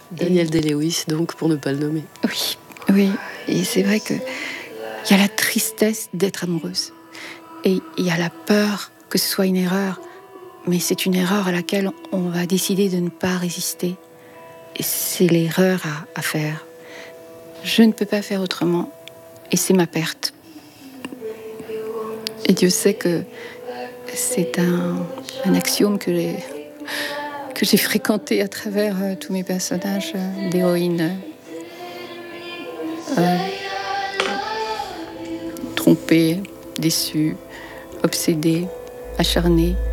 Daniel Day-Lewis, donc, pour ne pas le nommer. Oui. Et c'est vrai qu'il y a la tristesse d'être amoureuse. Et il y a la peur que ce soit une erreur. Mais c'est une erreur à laquelle on va décider de ne pas résister. Et c'est l'erreur à faire. Je ne peux pas faire autrement. Et c'est ma perte. Et Dieu sait que c'est un axiome que j'ai fréquenté à travers tous mes personnages d'héroïnes trompées, déçues, obsédées, acharnées.